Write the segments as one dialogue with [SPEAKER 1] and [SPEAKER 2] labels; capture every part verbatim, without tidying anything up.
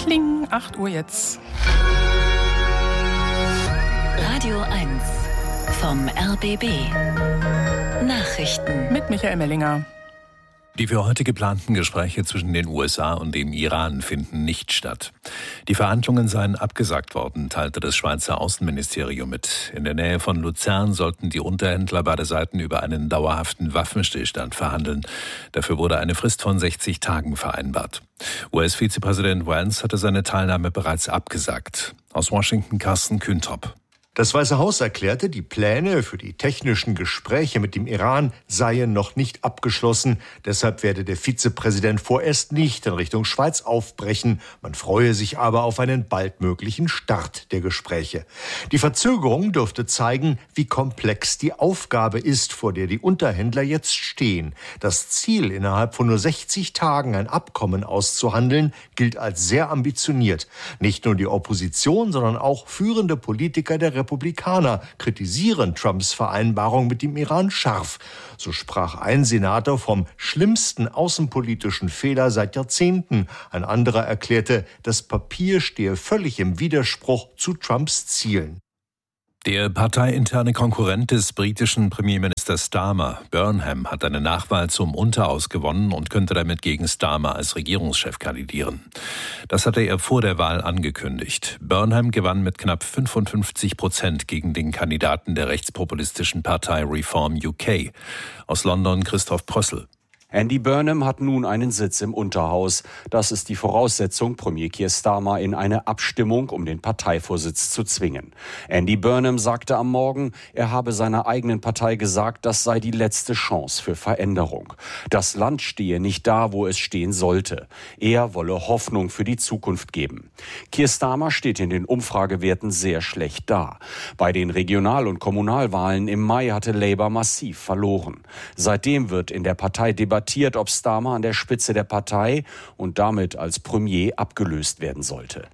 [SPEAKER 1] Kling, acht Uhr jetzt.
[SPEAKER 2] Radio eins vom R B B. Nachrichten
[SPEAKER 1] mit Michael Mellinger.
[SPEAKER 3] Die für heute geplanten Gespräche zwischen den U S A und dem Iran finden nicht statt. Die Verhandlungen seien abgesagt worden, teilte das Schweizer Außenministerium mit. In der Nähe von Luzern sollten die Unterhändler beider Seiten über einen dauerhaften Waffenstillstand verhandeln. Dafür wurde eine Frist von sechzig Tagen vereinbart. U S-Vizepräsident Vance hatte seine Teilnahme bereits abgesagt. Aus Washington Carsten Kühntrop.
[SPEAKER 4] Das Weiße Haus erklärte, die Pläne für die technischen Gespräche mit dem Iran seien noch nicht abgeschlossen. Deshalb werde der Vizepräsident vorerst nicht in Richtung Schweiz aufbrechen. Man freue sich aber auf einen baldmöglichen Start der Gespräche. Die Verzögerung dürfte zeigen, wie komplex die Aufgabe ist, vor der die Unterhändler jetzt stehen. Das Ziel, innerhalb von nur sechzig Tagen ein Abkommen auszuhandeln, gilt als sehr ambitioniert. Nicht nur die Opposition, sondern auch führende Politiker der Republikaner kritisieren Trumps Vereinbarung mit dem Iran scharf. So sprach ein Senator vom schlimmsten außenpolitischen Fehler seit Jahrzehnten. Ein anderer erklärte, das Papier stehe völlig im Widerspruch zu Trumps Zielen.
[SPEAKER 3] Der parteiinterne Konkurrent des britischen Premierministers Starmer, Burnham, hat eine Nachwahl zum Unterhaus gewonnen und könnte damit gegen Starmer als Regierungschef kandidieren. Das hatte er vor der Wahl angekündigt. Burnham gewann mit knapp fünfundfünfzig Prozent gegen den Kandidaten der rechtspopulistischen Partei Reform U K. Aus London Christoph Prössl.
[SPEAKER 5] Andy Burnham hat nun einen Sitz im Unterhaus. Das ist die Voraussetzung, Premier Keir Starmer in eine Abstimmung um den Parteivorsitz zu zwingen. Andy Burnham sagte am Morgen, er habe seiner eigenen Partei gesagt, das sei die letzte Chance für Veränderung. Das Land stehe nicht da, wo es stehen sollte. Er wolle Hoffnung für die Zukunft geben. Keir Starmer steht in den Umfragewerten sehr schlecht da. Bei den Regional- und Kommunalwahlen im Mai hatte Labour massiv verloren. Seitdem wird in der Partei debattiert, ob Starmer an der Spitze der Partei und damit als Premier abgelöst werden sollte.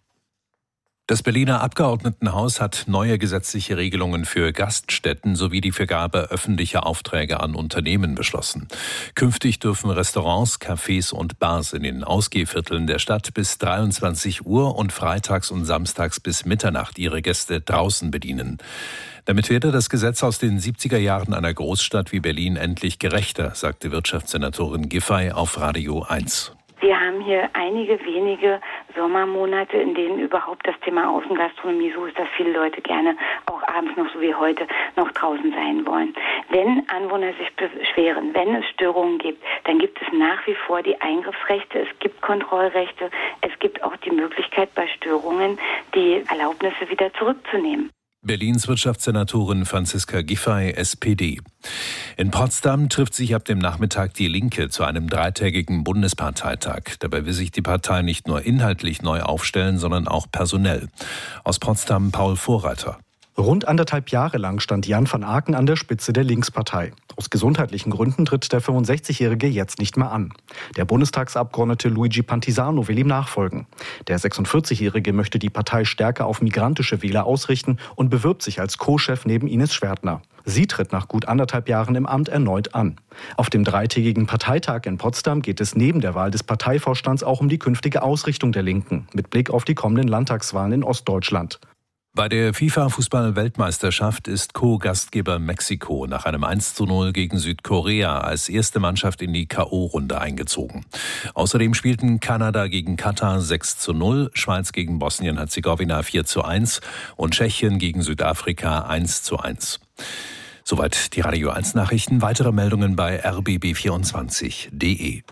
[SPEAKER 3] Das Berliner Abgeordnetenhaus hat neue gesetzliche Regelungen für Gaststätten sowie die Vergabe öffentlicher Aufträge an Unternehmen beschlossen. Künftig dürfen Restaurants, Cafés und Bars in den Ausgehvierteln der Stadt bis dreiundzwanzig Uhr und freitags und samstags bis Mitternacht ihre Gäste draußen bedienen. Damit werde das Gesetz aus den siebziger Jahren einer Großstadt wie Berlin endlich gerechter, sagte Wirtschaftssenatorin Giffey auf Radio eins.
[SPEAKER 6] Wir haben hier einige wenige Sommermonate, in denen überhaupt das Thema Außengastronomie so ist, dass viele Leute gerne auch abends noch so wie heute noch draußen sein wollen. Wenn Anwohner sich beschweren, wenn es Störungen gibt, dann gibt es nach wie vor die Eingriffsrechte, es gibt Kontrollrechte, es gibt auch die Möglichkeit bei Störungen, die Erlaubnisse wieder zurückzunehmen.
[SPEAKER 3] Berlins Wirtschaftssenatorin Franziska Giffey, S P D. In Potsdam trifft sich ab dem Nachmittag die Linke zu einem dreitägigen Bundesparteitag. Dabei will sich die Partei nicht nur inhaltlich neu aufstellen, sondern auch personell. Aus Potsdam Paul Vorreiter.
[SPEAKER 7] Rund anderthalb Jahre lang stand Jan van Aken an der Spitze der Linkspartei. Aus gesundheitlichen Gründen tritt der fünfundsechzigjährige jetzt nicht mehr an. Der Bundestagsabgeordnete Luigi Pantisano will ihm nachfolgen. Der sechsundvierzigjährige möchte die Partei stärker auf migrantische Wähler ausrichten und bewirbt sich als Co-Chef neben Ines Schwertner. Sie tritt nach gut anderthalb Jahren im Amt erneut an. Auf dem dreitägigen Parteitag in Potsdam geht es neben der Wahl des Parteivorstands auch um die künftige Ausrichtung der Linken, mit Blick auf die kommenden Landtagswahlen in Ostdeutschland.
[SPEAKER 3] Bei der FIFA-Fußball-Weltmeisterschaft ist Co-Gastgeber Mexiko nach einem eins zu null gegen Südkorea als erste Mannschaft in die K O-Runde eingezogen. Außerdem spielten Kanada gegen Katar sechs zu null, Schweiz gegen Bosnien-Herzegowina vier zu eins und Tschechien gegen Südafrika eins zu eins. Soweit die Radio eins Nachrichten. Weitere Meldungen bei r b b vierundzwanzig punkt d e.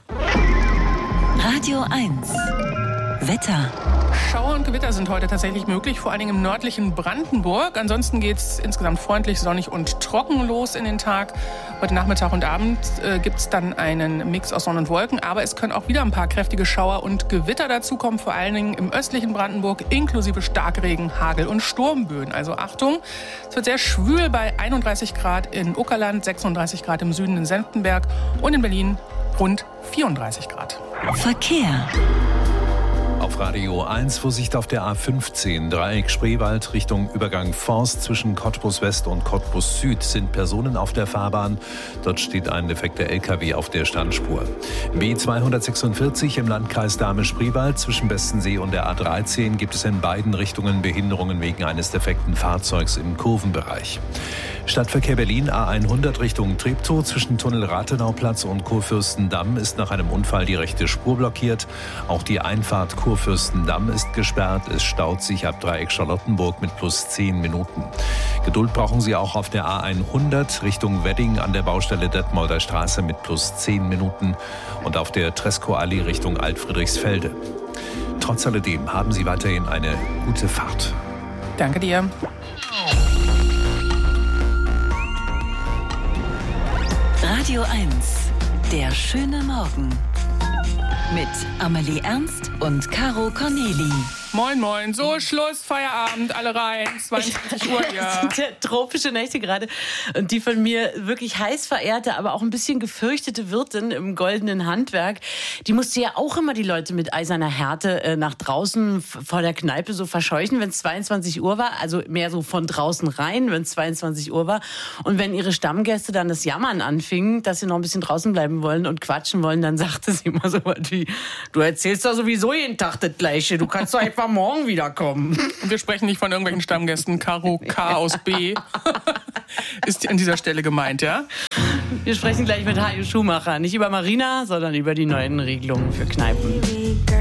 [SPEAKER 2] Radio eins Wetter.
[SPEAKER 1] Schauer und Gewitter sind heute tatsächlich möglich, vor allen Dingen im nördlichen Brandenburg. Ansonsten geht es insgesamt freundlich, sonnig und trocken los in den Tag. Heute Nachmittag und Abend äh, gibt es dann einen Mix aus Sonne und Wolken. Aber es können auch wieder ein paar kräftige Schauer und Gewitter dazukommen, vor allen Dingen im östlichen Brandenburg, inklusive Starkregen, Hagel und Sturmböen. Also Achtung, es wird sehr schwül bei einunddreißig Grad in Uckerland, sechsunddreißig Grad im Süden in Senftenberg und in Berlin rund vierunddreißig Grad.
[SPEAKER 2] Verkehr.
[SPEAKER 3] Auf auf Radio eins. Vorsicht auf der A fünfzehn, Dreieck Spreewald Richtung Übergang Forst. Zwischen Cottbus West und Cottbus Süd sind Personen auf der Fahrbahn. Dort steht ein defekter L K W auf der Standspur. B zweihundertsechsundvierzig im Landkreis Dahme-Spreewald. Zwischen Bestensee und der A dreizehn gibt es in beiden Richtungen Behinderungen wegen eines defekten Fahrzeugs im Kurvenbereich. Stadtverkehr Berlin A hundert Richtung Treptow. Zwischen Tunnel Rathenauplatz und Kurfürstendamm ist nach einem Unfall die rechte Spur blockiert. Auch die Einfahrt Kurfürstendamm ist gesperrt. Es staut sich ab Dreieck Charlottenburg mit plus zehn Minuten. Geduld brauchen Sie auch auf der A hundert Richtung Wedding an der Baustelle Detmolder Straße mit plus zehn Minuten und auf der Tresco-Allee Richtung Altfriedrichsfelde. Trotz alledem haben Sie weiterhin eine gute Fahrt.
[SPEAKER 1] Danke dir.
[SPEAKER 2] Radio eins, der schöne Morgen. Mit Amelie Ernst und Caro Corneli.
[SPEAKER 1] Moin, moin. So, Schluss, Feierabend, alle rein. zweiundzwanzig Uhr, ja.
[SPEAKER 8] Das sind ja tropische Nächte gerade. Und die von mir wirklich heiß verehrte, aber auch ein bisschen gefürchtete Wirtin im goldenen Handwerk, die musste ja auch immer die Leute mit eiserner Härte äh, nach draußen vor der Kneipe so verscheuchen, wenn es zweiundzwanzig Uhr war. Also mehr so von draußen rein, wenn es zweiundzwanzig Uhr war. Und wenn ihre Stammgäste dann das Jammern anfingen, dass sie noch ein bisschen draußen bleiben wollen und quatschen wollen, dann sagte sie immer so was wie, du erzählst doch sowieso jeden Tag das Gleiche. Du kannst doch einfach morgen wiederkommen.
[SPEAKER 1] Und wir sprechen nicht von irgendwelchen Stammgästen. Caro K. aus B. ist an dieser Stelle gemeint, ja?
[SPEAKER 8] Wir sprechen gleich mit Hajo Schumacher. Nicht über Marina, sondern über die neuen Regelungen für Kneipen.